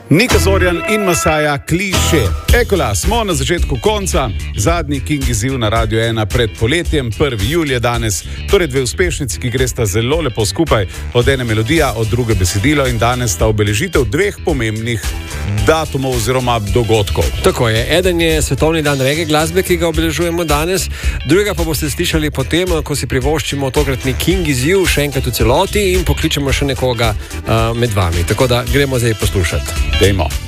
Nika Zorjan in Masaja Kliše. Ekola, smo na začetku konca, zadnji King izziv na Radio 1 pred poletjem, 1. julij danes, torej dve uspešnici, ki gresta zelo lepo skupaj, od ene melodija, od druge besedilo in danes sta obeležitev dveh pomembnih datumov oziroma dogodkov. Tako je, eden je svetovni dan reggae glasbe, ki ga obeležujemo danes, drugega pa boste slišali potem, ko si privoščimo tokratni King izziv še enkrat v celoti in pokličemo še nekoga med vami. Tako da gremo zdaj poslušati. Dejmo.